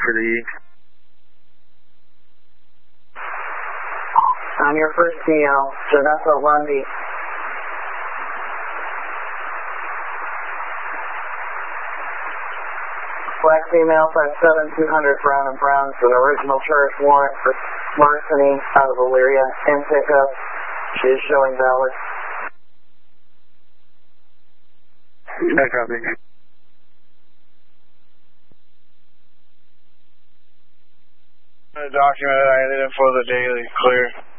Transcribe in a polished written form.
for the E. On your first TL, Janessa Lundy. Black female, 57200 Brown and Brown, is an original charge warrant for larceny out of Elyria in pickup. She is showing valid. I copy. Documented, I did it for the daily, clear.